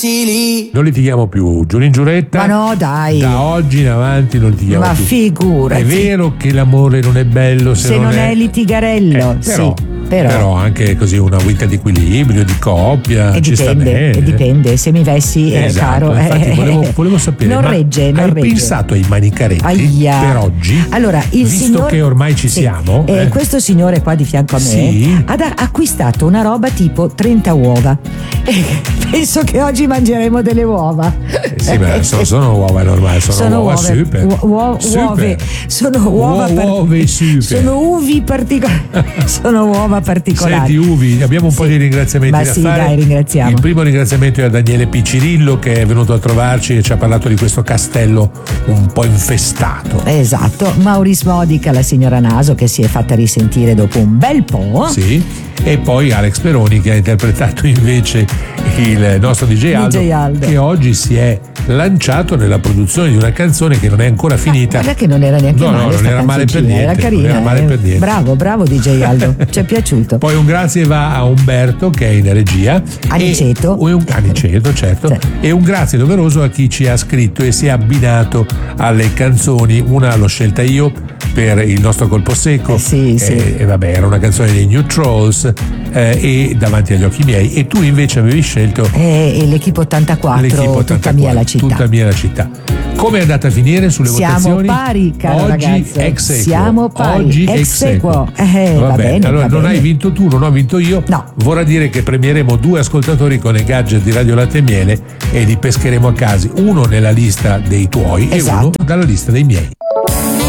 Non litighiamo più, giuro in giuretta. Ma no, dai. Da oggi in avanti non litighiamo Ma più. figurati. È vero che l'amore non è bello se non è litigarello. Però, sì. Però anche così una vita di equilibrio, di coppia, ci sta bene. Dipende, se mi vessi esatto, caro. Infatti volevo sapere, non regge. Hai pensato ai manicaretti per oggi? Allora, visto che ormai ci siamo. Questo signore qua di fianco a me sì. ha acquistato una roba tipo 30 uova. Penso che oggi mangeremo delle uova. Sì, ma sono uova normali, sono uova super. Uove. Sono uova super. Sono uvi particolari. Sono uova particolari. Senti, Uvi, abbiamo un po' di ringraziamenti da fare. Dai, ringraziamo. Il primo ringraziamento è a Daniele Piccirillo, che è venuto a trovarci e ci ha parlato di questo castello un po' infestato. Esatto. Maurice Modica, la signora Naso, che si è fatta risentire dopo un bel po'. Sì. E poi Alex Peroni, che ha interpretato invece il nostro DJ Aldo, che oggi si è lanciato nella produzione di una canzone che non è ancora finita. Guarda che non era neanche male. No, non era male per niente. Era carina. Non era male per niente. Bravo DJ Aldo, ci è piaciuto. Poi un grazie va a Umberto, che è in regia. Aniceto, certo. Sì. E un grazie doveroso a chi ci ha scritto e si è abbinato alle canzoni. Una l'ho scelta io per il nostro colpo secco. Sì. E vabbè, era una canzone dei New Trolls. E davanti agli occhi miei, e tu invece avevi scelto l'Equipe 84, tutta mia la città. Come è andata a finire sulle votazioni? Siamo pari, caro oggi ragazzo. Ex aequo. Siamo pari, oggi ex aequo. Va bene, allora non hai vinto tu, non ho vinto io. No. Vorrà dire che premieremo 2 ascoltatori con i gadget di Radio Latte e Miele e li pescheremo a casa, uno nella lista dei tuoi e uno dalla lista dei miei.